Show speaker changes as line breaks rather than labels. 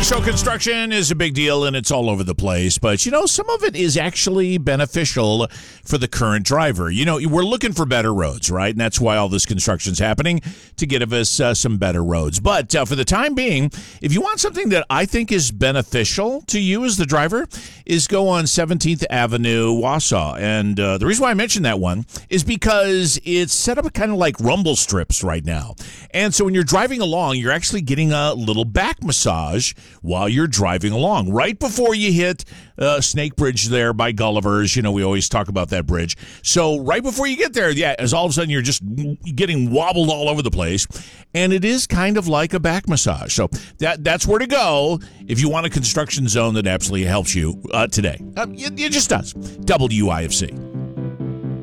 So construction is a big deal and it's all over the place, but some of it is actually beneficial for the current driver. We're looking for better roads, right? And that's why all this construction is happening, to give us some better roads. But for the time being, if you want something that I think is beneficial to you as the driver, is go on 17th Avenue, Wausau. And the reason why I mentioned that one is because it's set up kind of like rumble strips right now. And so when you're driving along, you're actually getting a little back massage while you're driving along. Right before you hit Snake Bridge there by Gulliver's, we always talk about that bridge. So right before you get there, as all of a sudden you're just getting wobbled all over the place. And it is kind of like a back massage. So that's where to go if you want a construction zone that absolutely helps you today. It just does. WIFC.